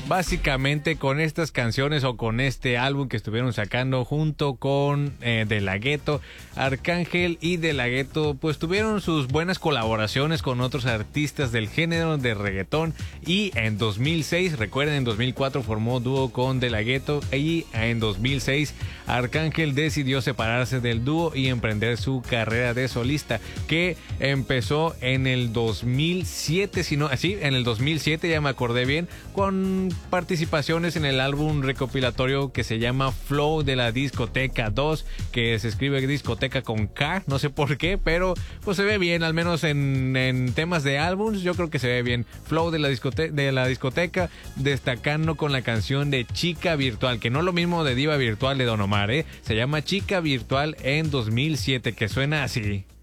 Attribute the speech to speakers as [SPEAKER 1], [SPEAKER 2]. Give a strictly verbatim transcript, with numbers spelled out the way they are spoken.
[SPEAKER 1] básicamente con estas canciones o con este álbum que estuvieron sacando junto con eh, De La Ghetto. Arcángel y De La Ghetto pues tuvieron sus buenas colaboraciones con otros artistas del género de reggaetón, y en dos mil seis, recuerden, en dos mil cuatro formó dúo con De La Ghetto, y en dos mil seis Arcángel decidió separarse del dúo y emprender su carrera de solista, que empezó en el dos mil siete, si no, sí, en el dos mil siete, ya me acordé bien, con participaciones en el álbum recopilatorio que se llama Flow de la Discoteca dos, que se escribe discoteca con K, no sé por qué, pero pues se ve bien, al menos en, en temas de álbums, yo creo que se ve bien. Flow de la, discote de la discoteca, destacando con la canción de Chica Virtual, que no es lo mismo de Diva Virtual de Don Omar, ¿eh? Se llama Chica Virtual en dos mil siete, que suena así.